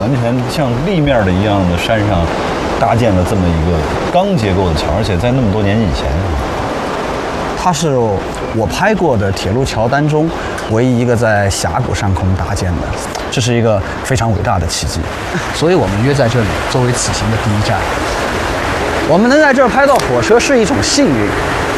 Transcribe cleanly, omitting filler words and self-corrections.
完全像立面的一样的山上搭建了这么一个钢结构的桥，而且在那么多年以前， 它是我拍过的铁路桥当中唯一一个在峡谷上空搭建的，这是一个非常伟大的奇迹。所以我们约在这里作为此行的第一站。我们能在这儿拍到火车是一种幸运，